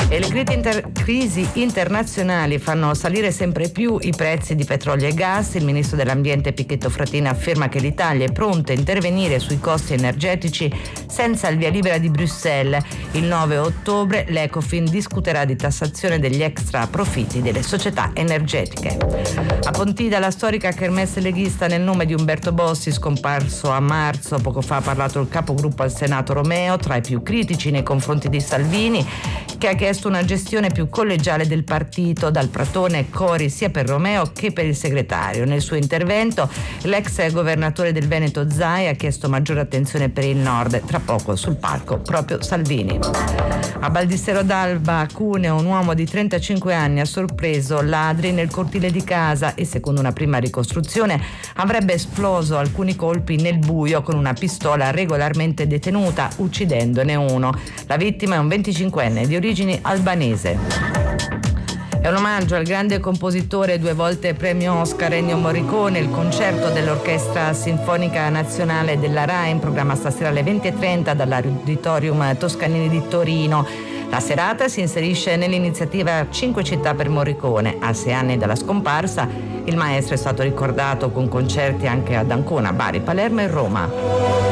E le crisi internazionali fanno salire sempre più i prezzi di petrolio e gas. Il ministro dell'Ambiente Pichetto Fratin afferma che l'Italia è pronta a intervenire sui costi energetici senza il via libera di Bruxelles. Il 9 ottobre l'Ecofin discuterà di tassazione degli extra profitti delle società energetiche. A Pontida la storica kermesse leghista nel nome di Umberto Bossi, scomparso a marzo. Poco fa ha parlato il capogruppo al Senato Romeo, tra i più critici nei confronti di Salvini, che ha chiesto una gestione più collegiale del partito. Dal Pratone cori sia per Romeo che per il segretario. Nel suo intervento l'ex governatore del Veneto Zai ha chiesto maggiore attenzione per il nord. Tra poco sul palco proprio Salvini. A Baldissero d'Alba, a Cuneo, un uomo di 35 anni ha sorpreso ladri nel cortile di casa e, secondo una prima ricostruzione, avrebbe esploso alcuni colpi nel buio con una pistola regolarmente detenuta, uccidendone uno. La vittima è un 25enne di origini albanese. È un omaggio al grande compositore, 2 volte premio Oscar Ennio Morricone. Il concerto dell'Orchestra Sinfonica Nazionale della RAI in programma stasera alle 20:30 dall'Auditorium Toscanini di Torino. La serata si inserisce nell'iniziativa 5 città per Morricone. A 6 anni dalla scomparsa, il maestro è stato ricordato con concerti anche ad Ancona, Bari, Palermo e Roma.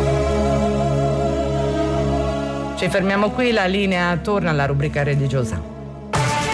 Ci fermiamo qui, la linea torna alla rubrica religiosa.